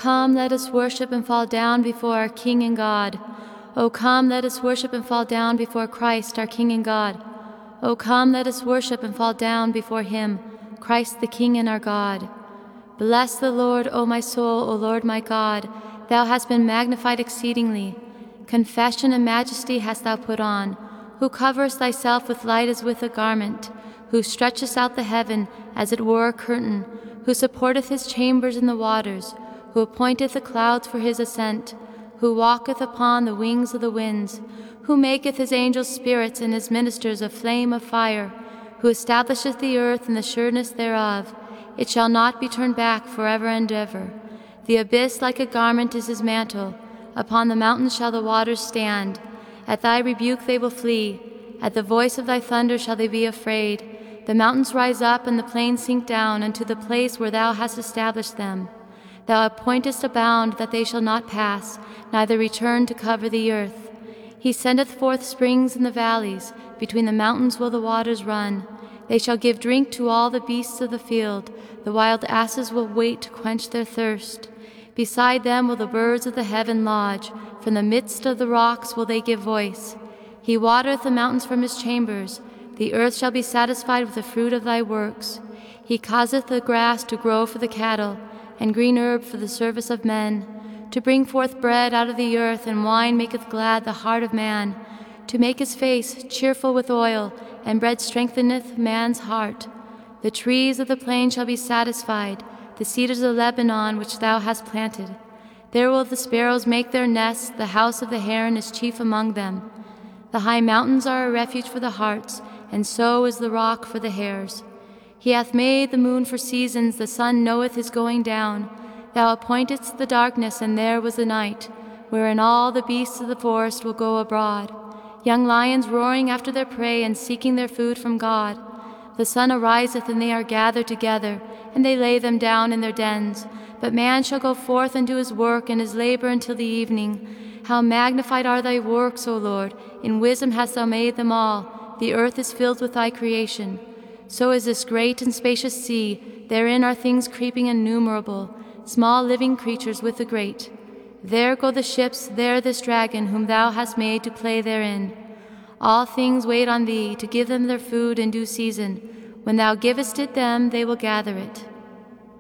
come, let us worship and fall down before our King and God. O come, let us worship and fall down before Christ, our King and God. O come, let us worship and fall down before him, Christ the King and our God. Bless the Lord, O my soul, O Lord my God. Thou hast been magnified exceedingly. Confession and majesty hast thou put on, who coverest thyself with light as with a garment, who stretchest out the heaven as it were a curtain, who supporteth his chambers in the waters, who appointeth the clouds for his ascent, who walketh upon the wings of the winds, who maketh his angels spirits and his ministers a flame of fire, who establisheth the earth in the sureness thereof. It shall not be turned back forever and ever. The abyss like a garment is his mantle. Upon the mountains shall the waters stand. At thy rebuke they will flee. At the voice of thy thunder shall they be afraid. The mountains rise up and the plains sink down unto the place where thou hast established them. Thou appointest a bound that they shall not pass, neither return to cover the earth. He sendeth forth springs in the valleys. Between the mountains will the waters run. They shall give drink to all the beasts of the field. The wild asses will wait to quench their thirst. Beside them will the birds of the heaven lodge. From the midst of the rocks will they give voice. He watereth the mountains from his chambers. The earth shall be satisfied with the fruit of thy works. He causeth the grass to grow for the cattle, and green herb for the service of men, to bring forth bread out of the earth, and wine maketh glad the heart of man, to make his face cheerful with oil, and bread strengtheneth man's heart. The trees of the plain shall be satisfied, the cedars of Lebanon which thou hast planted. There will the sparrows make their nests, the house of the heron is chief among them. The high mountains are a refuge for the harts, and so is the rock for the hares. He hath made the moon for seasons, the sun knoweth his going down. Thou appointedst the darkness, and there was the night, wherein all the beasts of the forest will go abroad, young lions roaring after their prey and seeking their food from God. The sun ariseth, and they are gathered together, and they lay them down in their dens. But man shall go forth and do his work and his labor until the evening. How magnified are thy works, O Lord! In wisdom hast thou made them all. The earth is filled with thy creation. So is this great and spacious sea. Therein are things creeping innumerable, small living creatures with the great. There go the ships, there this dragon, whom thou hast made to play therein. All things wait on thee, to give them their food in due season. When thou givest it them, they will gather it.